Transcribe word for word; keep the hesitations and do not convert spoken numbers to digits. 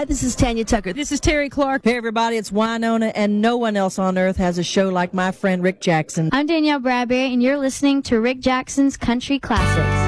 Hi, this is Tanya Tucker. This is Terry Clark. Hey, everybody, it's Winona, and no one else on earth has a show like my friend Rick Jackson. I'm Danielle Bradbury, and you're listening to Rick Jackson's Country Classics.